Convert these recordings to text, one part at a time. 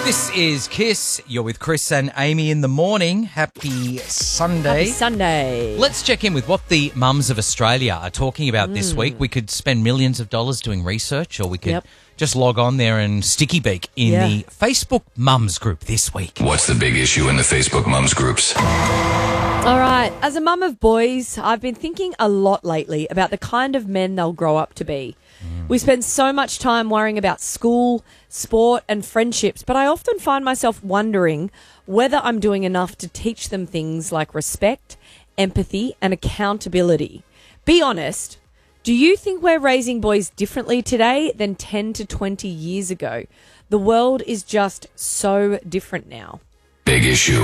This is Kiss. You're with Chris and Amy in the morning. Happy Sunday. Happy Sunday. Let's check in with what the mums of Australia are talking about this week. We could spend millions of dollars doing research, or we could just log on there and sticky beak in the Facebook mums group this week. What's the big issue in the Facebook mums groups? All right. As a mum of boys, I've been thinking a lot lately about the kind of men they'll grow up to be. We spend so much time worrying about school, sport and friendships, but I often find myself wondering whether I'm doing enough to teach them things like respect, empathy and accountability. Be honest, do you think we're raising boys differently today than 10 to 20 years ago? The world is just so different now. Big issue.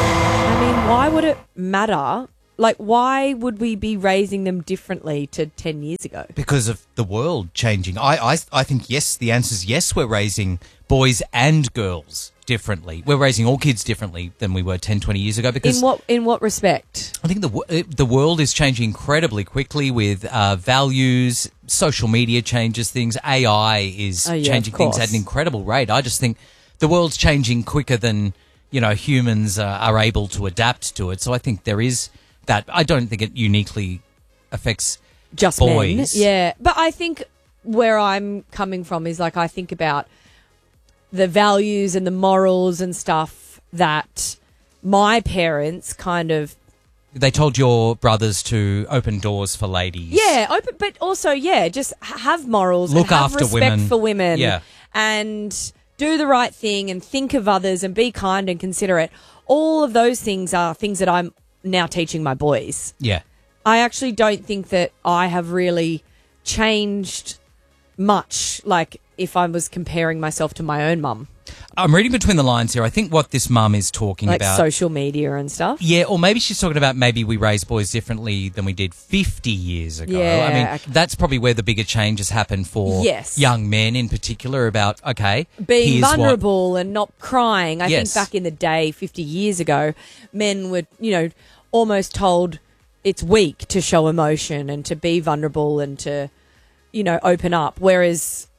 I mean, why would it matter? Like, why would we be raising them differently to 10 years ago? Because of the world changing. I think, yes, the answer is yes, we're raising boys and girls differently. We're raising all kids differently than we were 10, 20 years ago. Because In what respect? I think the world is changing incredibly quickly with values, social media changes things, AI is changing things at an incredible rate. I just think the world's changing quicker than, humans are able to adapt to it. So I think there is that. I don't think it uniquely affects just boys. Men. Yeah, but I think where I'm coming from is like I think about the values and the morals and stuff that my parents kind of... They told your brothers to open doors for ladies. Yeah, open, but also, just have morals. Look and have after respect women. for women. Yeah. And do the right thing and think of others and be kind and considerate. All of those things are things that I'm now teaching my boys. Yeah. I actually don't think that I have really changed much, like if I was comparing myself to my own mum. I'm reading between the lines here. I think what this mum is talking like about... social media and stuff. Yeah, or maybe she's talking about maybe we raise boys differently than we did 50 years ago. Yeah, I mean, that's probably where the bigger changes happen for young men in particular about, being vulnerable and not crying. I Yes. think back in the day, 50 years ago, men were, almost told it's weak to show emotion and to be vulnerable and to, open up. Whereas,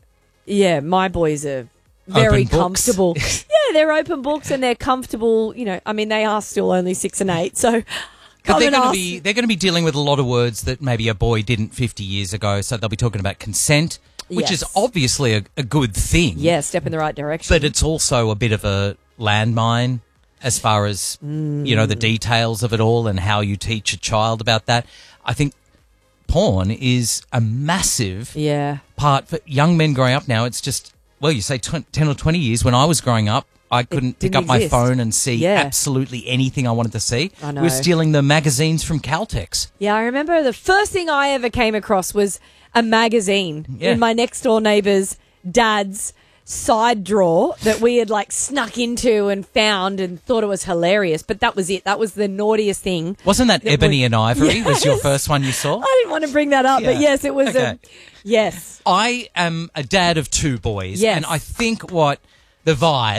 my boys are very comfortable. They're open books and they're comfortable. They are still only 6 and 8, so... But they're going to be dealing with a lot of words that maybe a boy didn't 50 years ago. So they'll be talking about consent, which is obviously a good thing. Yeah, step in the right direction. But it's also a bit of a landmine as far as, the details of it all and how you teach a child about that. I think porn is a massive part for young men growing up now. It's just, you say 10 or 20 years. When I was growing up, I couldn't pick up my phone and see absolutely anything I wanted to see. I know. We were stealing the magazines from Caltex. Yeah, I remember the first thing I ever came across was a magazine in my next door neighbour's dad's side drawer that we had snuck into and found and thought it was hilarious. But that was it. That was the naughtiest thing. Wasn't that Ebony and Ivory was your first one you saw? I didn't want to bring that up, but yes, it was. Okay. Yes. I am a dad of 2 boys. Yes. And I think what... The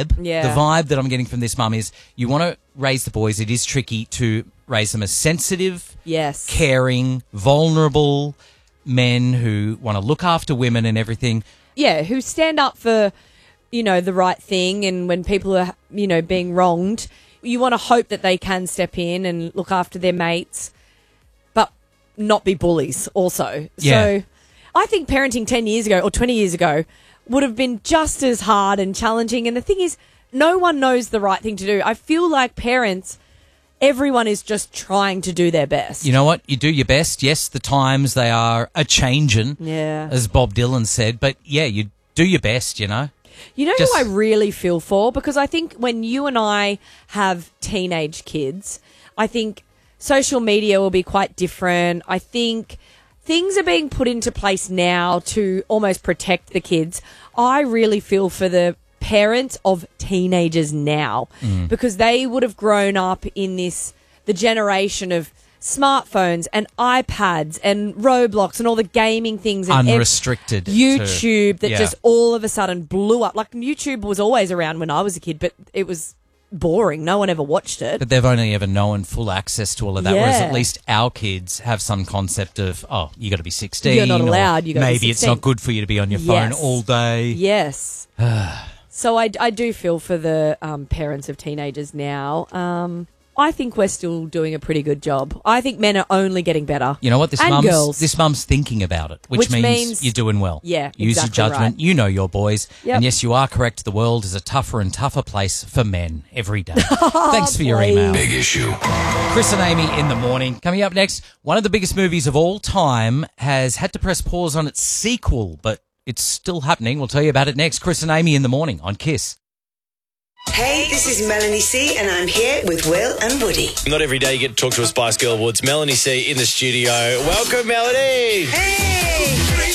vibe that I'm getting from this mum is you want to raise the boys. It is tricky to raise them as sensitive, caring, vulnerable men who want to look after women and everything. Yeah, who stand up for, the right thing. And when people are, being wronged, you want to hope that they can step in and look after their mates, but not be bullies also. Yeah. So I think parenting 10 years ago or 20 years ago would have been just as hard and challenging. And the thing is, no one knows the right thing to do. I feel like parents, everyone is just trying to do their best. You know what? You do your best. Yes, the times, they are a-changin', as Bob Dylan said. But, you do your best, You know who I really feel for? Because I think when you and I have teenage kids, I think social media will be quite different. I think... things are being put into place now to almost protect the kids. I really feel for the parents of teenagers now because they would have grown up in the generation of smartphones and iPads and Roblox and all the gaming things. And unrestricted. YouTube that just all of a sudden blew up. Like YouTube was always around when I was a kid, but it was boring. No one ever watched it. But they've only ever known full access to all of that, whereas at least our kids have some concept of, you got to be 16. You're not allowed. You got to be 16. Maybe it's not good for you to be on your phone all day. Yes. So I do feel for the parents of teenagers now. I think we're still doing a pretty good job. I think men are only getting better. You know what? Girls. This mum's thinking about it, which means you're doing well. Yeah, Use exactly your judgment. right. You know your boys. Yep. And yes, you are correct. The world is a tougher and tougher place for men every day. Thanks for your email. Big Issue. Chris and Amy in the morning. Coming up next, one of the biggest movies of all time has had to press pause on its sequel, but it's still happening. We'll tell you about it next. Chris and Amy in the morning on Kiss. Hey, this is Melanie C, and I'm here with Will and Woody. Not every day you get to talk to a Spice Girl Awards. Melanie C in the studio. Welcome, Melanie. Hey!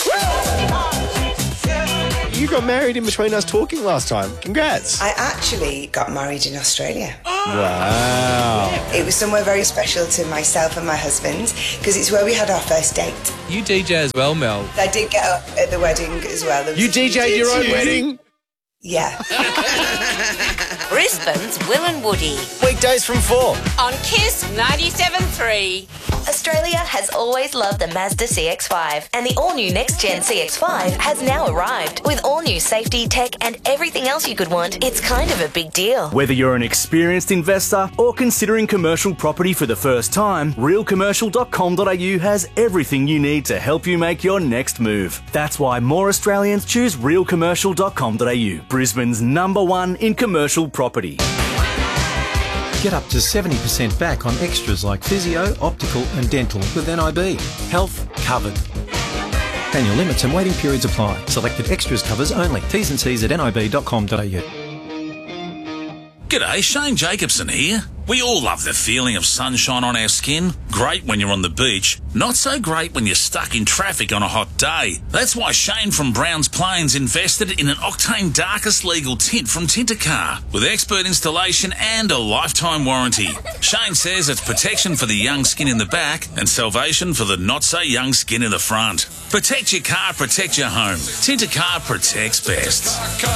You got married in between us talking last time. Congrats. I actually got married in Australia. Wow. It was somewhere very special to myself and my husband because it's where we had our first date. You DJ as well, Mel. I did get up at the wedding as well. You DJ'd your own wedding? Yeah. Brisbane's Will and Woody Weekdays from 4. on Kiss 97.3. Australia has always loved the Mazda CX-5, and the all-new next-gen CX-5 has now arrived. With all-new safety, tech, and everything else you could want, it's kind of a big deal. Whether you're an experienced investor or considering commercial property for the first time, realcommercial.com.au has everything you need to help you make your next move. That's why more Australians choose realcommercial.com.au, Brisbane's #1 in commercial property. Get up to 70% back on extras like physio, optical and dental with NIB. Health covered. Annual limits and waiting periods apply. Selected extras covers only. T's and C's at nib.com.au. G'day, Shane Jacobson here. We all love the feeling of sunshine on our skin. Great when you're on the beach. Not so great when you're stuck in traffic on a hot day. That's why Shane from Browns Plains invested in an Octane Darkest legal tint from Tintercar with expert installation and a lifetime warranty. Shane says it's protection for the young skin in the back and salvation for the not-so-young skin in the front. Protect your car, protect your home. Tintercar protects best.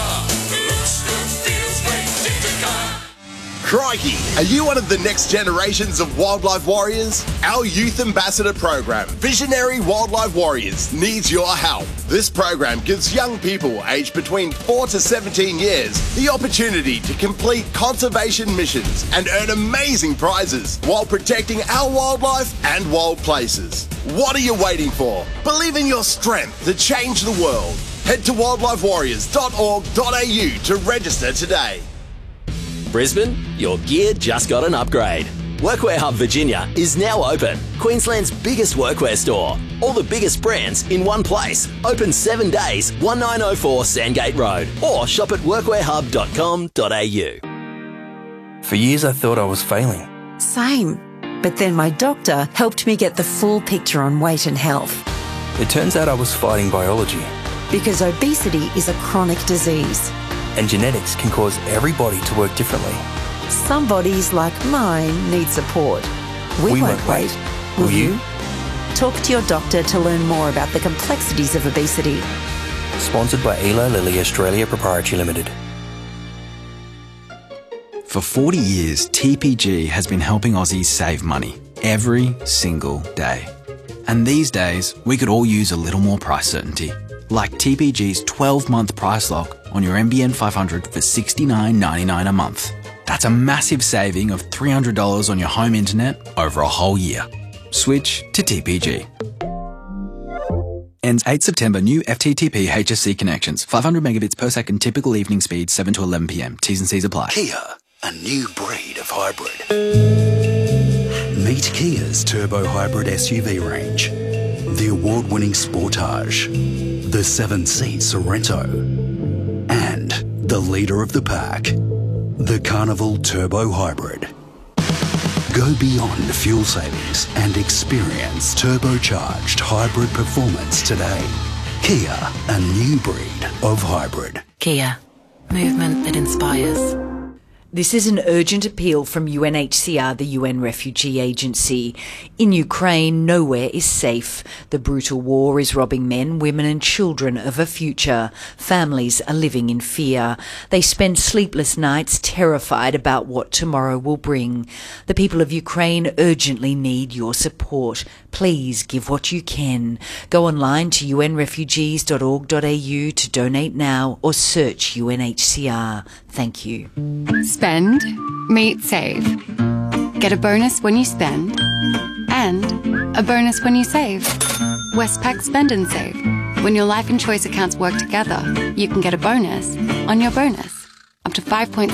Crikey! Are you one of the next generations of wildlife warriors? Our Youth Ambassador program, Visionary Wildlife Warriors, needs your help. This program gives young people aged between 4 to 17 years the opportunity to complete conservation missions and earn amazing prizes while protecting our wildlife and wild places. What are you waiting for? Believe in your strength to change the world. Head to wildlifewarriors.org.au to register today. Brisbane, your gear just got an upgrade. Workwear Hub Virginia is now open. Queensland's biggest workwear store. All the biggest brands in one place. Open 7 days, 1904 Sandgate Road. Or shop at workwearhub.com.au. For years I thought I was failing. Same. But then my doctor helped me get the full picture on weight and health. It turns out I was fighting biology. Because obesity is a chronic disease. And genetics can cause every body to work differently. Some bodies, like mine, need support. We won't wait. Will you? Talk to your doctor to learn more about the complexities of obesity. Sponsored by Eli Lilly Australia Proprietary Limited. For 40 years, TPG has been helping Aussies save money every single day. And these days, we could all use a little more price certainty. Like TPG's 12-month price lock on your NBN 500 for $69.99 a month. That's a massive saving of $300 on your home internet over a whole year. Switch to TPG. Ends 8 September. New FTTP HSC connections. 500 megabits per second. Typical evening speed 7 to 11 p.m. T's and C's apply. Kia, a new breed of hybrid. Meet Kia's turbo hybrid SUV range. The award-winning Sportage. The 7-seat Sorento. And the leader of the pack, the Carnival Turbo Hybrid. Go beyond fuel savings and experience turbocharged hybrid performance today. Kia, a new breed of hybrid. Kia, movement that inspires. This is an urgent appeal from UNHCR, the UN Refugee Agency. In Ukraine, nowhere is safe. The brutal war is robbing men, women and children of a future. Families are living in fear. They spend sleepless nights terrified about what tomorrow will bring. The people of Ukraine urgently need your support. Please give what you can. Go online to unrefugees.org.au to donate now or search UNHCR. Thank you. Spend, meet, save. Get a bonus when you spend and a bonus when you save. Westpac Spend and Save. When your life and choice accounts work together, you can get a bonus on your bonus, up to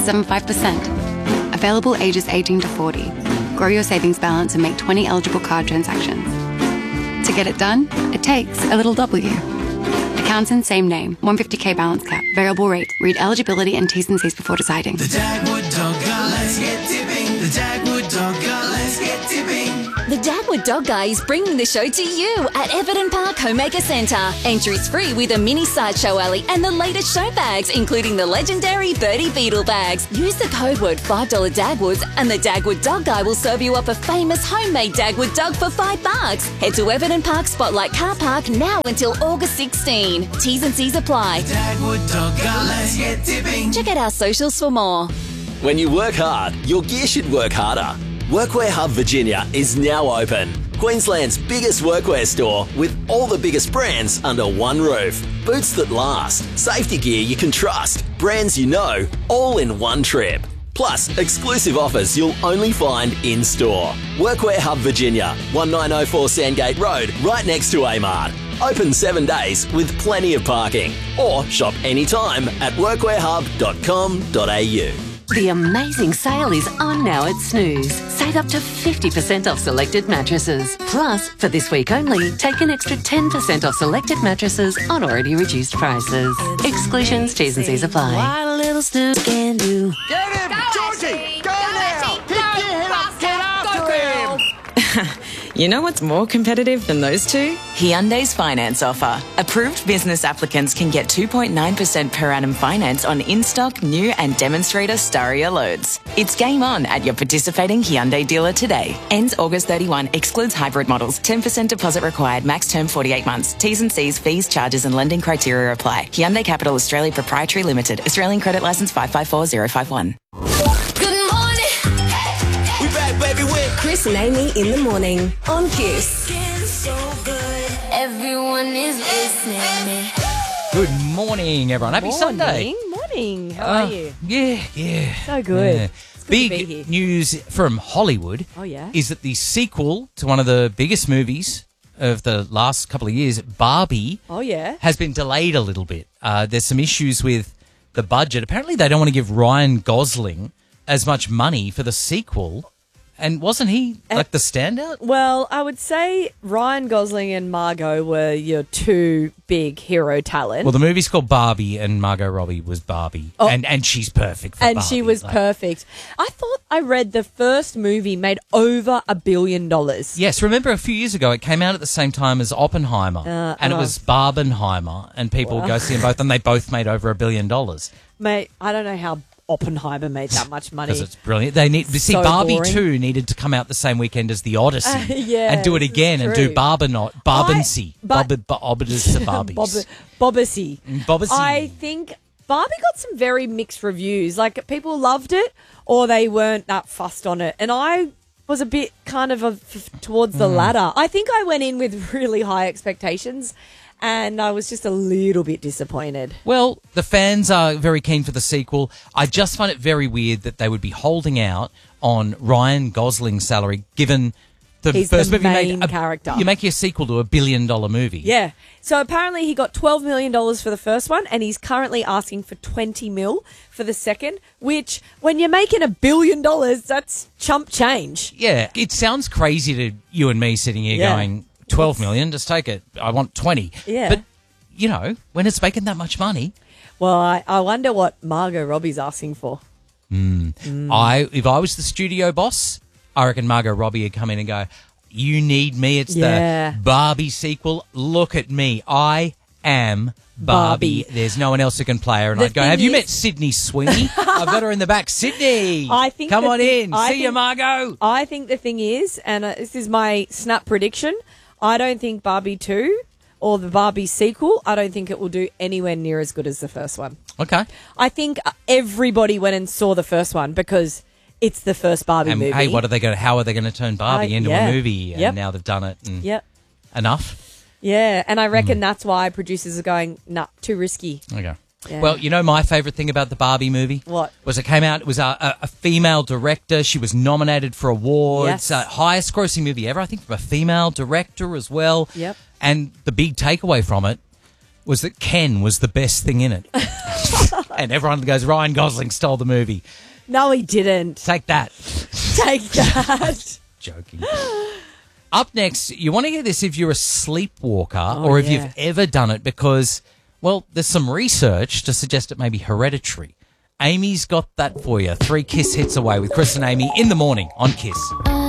5.75%. Available ages 18 to 40. Grow your savings balance and make 20 eligible card transactions. To get it done, it takes a little W. Accounts in same name. 150k balance cap. Variable rate. Read eligibility and T's and C's before deciding. The Dagwood Dog Guy, let's get tipping. The Dagwood Dog Guy, let's get tipping. The Dagwood Dog Guy is bringing the show to you at Everton Park Homemaker Centre. Entries free with a mini sideshow alley and the latest show bags, including the legendary Birdie Beetle bags. Use the code word $5 Dagwoods and the Dagwood Dog Guy will serve you up a famous homemade Dagwood dog for $5. Head to Everton Park Spotlight Car Park now until August 16. T's and C's apply. The Dagwood Dog Guy, let's get tipping. Check out our socials for more. When you work hard, your gear should work harder. Workwear Hub Virginia is now open. Queensland's biggest workwear store with all the biggest brands under one roof. Boots that last, safety gear you can trust, brands you know, all in one trip. Plus, exclusive offers you'll only find in-store. Workwear Hub Virginia, 1904 Sandgate Road, right next to Amart. Open 7 days with plenty of parking. Or shop anytime at workwearhub.com.au. The amazing sale is on now at Snooze. Save up to 50% off selected mattresses. Plus, for this week only, take an extra 10% off selected mattresses on already reduced prices. Exclusions, T's and C's apply. What a little Snooze can do. Get him, Georgie! Go now! Get after him! You know what's more competitive than those two? Hyundai's finance offer. Approved business applicants can get 2.9% per annum finance on in-stock, new and demonstrator Staria loads. It's game on at your participating Hyundai dealer today. Ends August 31. Excludes hybrid models. 10% deposit required. Max term 48 months. T's and C's, fees, charges and lending criteria apply. Hyundai Capital Australia Proprietary Limited. Australian Credit Licence 554051. Baby, with Chris and Amy in the morning on Kiss. Everyone is listening. Good morning, everyone. Happy Sunday. Morning. How are you? Yeah. So good. Yeah. It's good to be here. Big news from Hollywood is that the sequel to one of the biggest movies of the last couple of years, Barbie, has been delayed a little bit. There's some issues with the budget. Apparently they don't want to give Ryan Gosling as much money for the sequel. And wasn't he like the standout? Well, I would say Ryan Gosling and Margot were your two big hero talent. Well, the movie's called Barbie, and Margot Robbie was Barbie, and she's perfect for and Barbie. she was perfect. I thought I read the first movie made over $1 billion. Yes, remember a few years ago it came out at the same time as Oppenheimer, and it was Barbenheimer, and people would go see them both, and they both made over $1 billion. Mate, I don't know how Oppenheimer made that much money. Because it's brilliant. They need So Barbie boring. 2 needed to come out the same weekend as the Odyssey, yeah, and do it again and do Barbensy, Bobbisy. Bobbisy. Bobbisy. I think Barbie got some very mixed reviews. Like, people loved it or they weren't that fussed on it. And I was a bit kind of towards the latter. I think I went in with really high expectations and I was just a little bit disappointed. Well, the fans are very keen for the sequel. I just find it very weird that they would be holding out on Ryan Gosling's salary, given He's first the movie main made character. You make a sequel to $1 billion movie. Yeah. So apparently he got $12 million for the first one and he's currently asking for $20 million for the second, which when you're making $1 billion, that's chump change. Yeah. It sounds crazy to you and me sitting here going, 12 million, just take it. I want 20. Yeah. But, you know, when it's making that much money. Well, I wonder what Margot Robbie's asking for. If I was the studio boss, I reckon Margot Robbie would come in and go, you need me. It's the Barbie sequel. Look at me. I am Barbie. There's no one else who can play her. And I'd go, have you met Sydney Sweeney? I've got her in the back. Sydney, come on in. See you, Margot. I think the thing is, and this is my snap prediction, I don't think Barbie 2 or the Barbie sequel, I don't think it will do anywhere near as good as the first one. Okay. I think everybody went and saw the first one because it's the first Barbie movie. Hey, how are they going to turn Barbie into a movie? And now they've done it. And enough. Yeah, and I reckon that's why producers are going, nah, too risky. Okay. Yeah. Well, you know my favourite thing about the Barbie movie? What? Was it came out, it was a female director. She was nominated for awards. Yes. Highest grossing movie ever, I think, from a female director as well. Yep. And the big takeaway from it was that Ken was the best thing in it. And everyone goes, Ryan Gosling stole the movie. No, he didn't. Take that. Take that. Joking. Up next, you want to hear this if you're a sleepwalker or if you've ever done it because, well, there's some research to suggest it may be hereditary. Amy's got that for you. 3 Kiss hits away with Chris and Amy in the morning on Kiss.